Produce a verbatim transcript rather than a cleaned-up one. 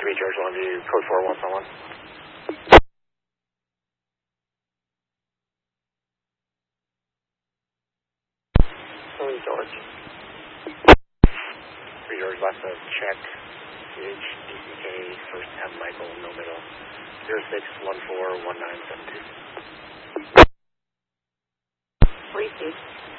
three George Longview, code four one one. three George. three George left a check. C H D C K, first M Michael, no middle. zero six one four one nine seven two. Repeat.